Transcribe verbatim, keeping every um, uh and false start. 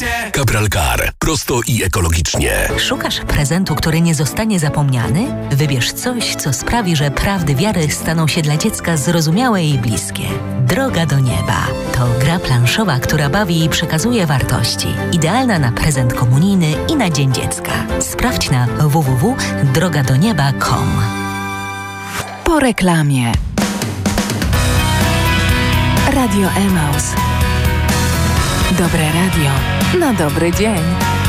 Capital Car. Prosto i ekologicznie. Szukasz prezentu, który nie zostanie zapomniany? Wybierz coś, co sprawi, że prawdy wiary staną się dla dziecka zrozumiałe i bliskie. Droga do nieba. To gra planszowa, która bawi i przekazuje wartości. Idealna na prezent komunijny i na Dzień Dziecka. Sprawdź na w w w kropka droga do nieba kropka com. Po reklamie. Radio Emaus. Dobre radio na dobry dzień.